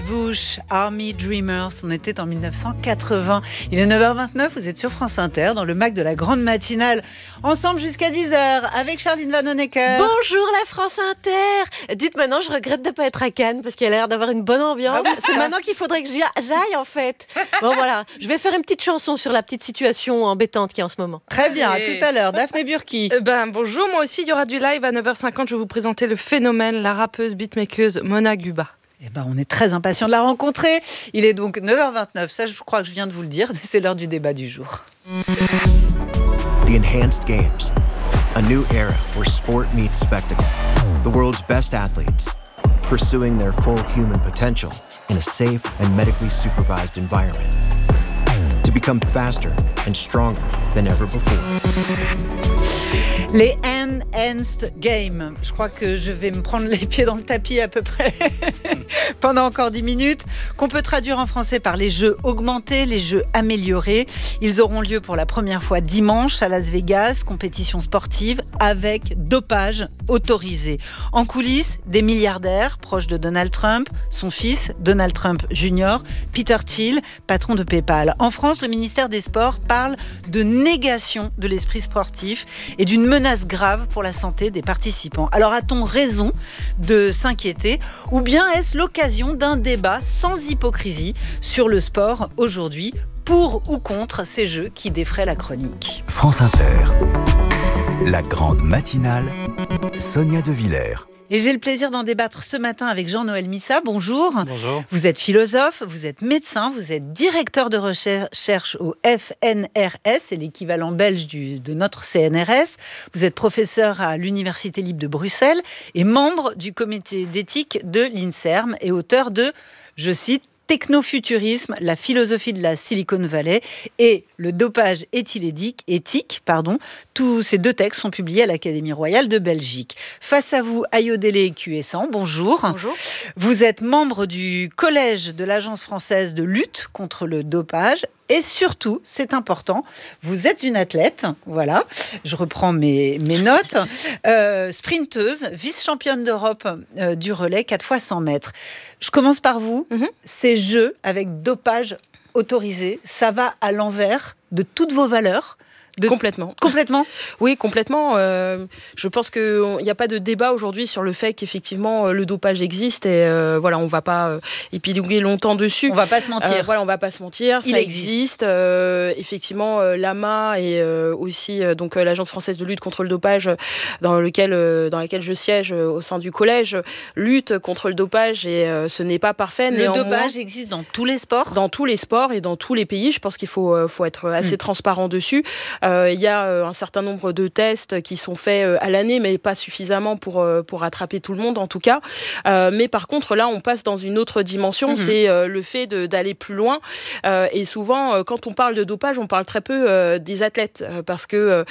Bush, Army Dreamers, on était en 1980. Il est 9h29, vous êtes sur France Inter, dans le MAC de la grande matinale, ensemble jusqu'à 10h, avec Charline Vanhoenacker. Bonjour la France Inter. Dites maintenant, je regrette de ne pas être à Cannes, parce qu'il a l'air d'avoir une bonne ambiance. Ah oui. C'est maintenant qu'il faudrait que j'aille en fait. Bon voilà, je vais faire une petite chanson sur la petite situation embêtante qu'il y a en ce moment. Très bien, à tout à l'heure. Daphné Burki. Bonjour, moi aussi, il y aura du live à 9h50. Je vais vous présenter le phénomène, la rappeuse beatmakeuse Mona Guba. On est très impatients de la rencontrer. Il est donc 9h29, ça je crois que je viens de vous le dire, c'est l'heure du débat du jour. The Enhanced Games, a new era where sport meets spectacle. The world's best athletes, pursuing their full human potential in a safe and medically supervised environment. To become faster and stronger than ever before. Les Enhanced Games. Je crois que je vais me prendre les pieds dans le tapis à peu près pendant encore 10 minutes, qu'on peut traduire en français par les jeux augmentés, les jeux améliorés. Ils auront lieu pour la première fois dimanche à Las Vegas, compétition sportive avec dopage autorisé. En coulisses, des milliardaires proches de Donald Trump, son fils Donald Trump Jr., Peter Thiel, patron de PayPal. En France, le ministère des Sports parle de négation de l'esprit sportif et d'une menace grave pour la santé des participants. Alors a-t-on raison de s'inquiéter ou bien est-ce l'occasion d'un débat sans hypocrisie sur le sport aujourd'hui, pour ou contre ces jeux qui défraient la chronique? France Inter, la grande matinale, Sonia De Villers. Et j'ai le plaisir d'en débattre ce matin avec Jean-Noël Missa. Bonjour. Bonjour. Vous êtes philosophe, vous êtes médecin, vous êtes directeur de recherche au FNRS, c'est l'équivalent belge de notre CNRS. Vous êtes professeur à l'Université libre de Bruxelles et membre du comité d'éthique de l'INSERM et auteur de, je cite, Technofuturisme, la philosophie de la Silicon Valley et le dopage éthique. Tous ces deux textes sont publiés à l'Académie royale de Belgique. Face à vous, Ayodele Cuessan, bonjour. Bonjour. Vous êtes membre du collège de l'Agence française de lutte contre le dopage. Et surtout, c'est important, vous êtes une athlète, voilà, je reprends mes notes, sprinteuse, vice-championne d'Europe du relais, 4 fois 100 mètres. Je commence par vous. Ces jeux avec dopage autorisé, ça va à l'envers de toutes vos valeurs? Complètement. Complètement. Oui, complètement. Je pense qu'il n'y a pas de débat aujourd'hui sur le fait qu'effectivement le dopage existe et on ne va pas épiloguer longtemps dessus. On ne va pas se mentir. On ne va pas se mentir. Il ça existe. Effectivement, l'AMA et aussi donc l'Agence française de lutte contre le dopage, dans laquelle je siège au sein du collège, lutte contre le dopage et ce n'est pas parfait. Le dopage existe dans tous les sports. Dans tous les sports et dans tous les pays. Je pense qu'il faut être assez transparent dessus. Il y a un certain nombre de tests qui sont faits à l'année, mais pas suffisamment pour attraper tout le monde en tout cas. Mais par contre, là, on passe dans une autre dimension, c'est le fait d'aller plus loin. Et souvent, quand on parle de dopage, on parle très peu des athlètes, parce que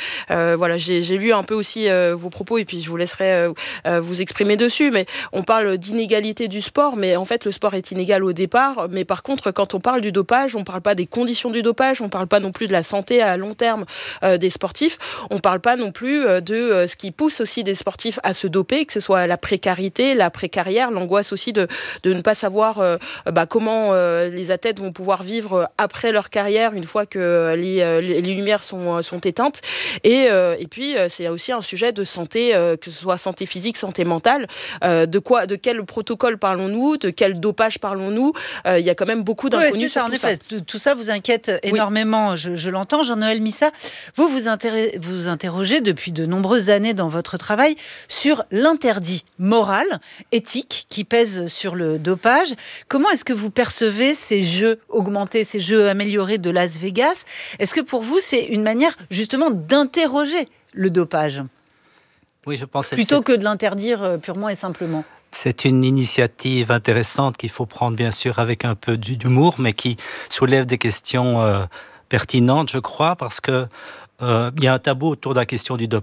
j'ai lu un peu aussi vos propos et puis je vous laisserai vous exprimer dessus. Mais on parle d'inégalité du sport, mais en fait, le sport est inégal au départ. Mais par contre, quand on parle du dopage, on parle pas des conditions du dopage, on parle pas non plus de la santé à long terme des sportifs. On ne parle pas non plus de ce qui pousse aussi des sportifs à se doper, que ce soit la précarité, la précarrière, l'angoisse aussi de ne pas savoir comment les athlètes vont pouvoir vivre après leur carrière une fois que les lumières sont éteintes. Et puis, c'est aussi un sujet de santé, que ce soit santé physique, santé mentale. De quel protocole parlons-nous? De quel dopage parlons-nous? Il y a quand même beaucoup d'inconnus. Oui, c'est ça, en effet. Tout ça vous inquiète énormément, oui. Je l'entends. Jean-Noël Missa, vous interrogez depuis de nombreuses années dans votre travail sur l'interdit moral, éthique, qui pèse sur le dopage. Comment est-ce que vous percevez ces jeux augmentés, ces jeux améliorés de Las Vegas? Est-ce que pour vous, c'est une manière justement d'interroger le dopage? Oui, je pense plutôt que de l'interdire purement et simplement. C'est une initiative intéressante qu'il faut prendre bien sûr avec un peu d'humour, mais qui soulève des questions pertinentes, je crois, parce que il y a un tabou autour de la question du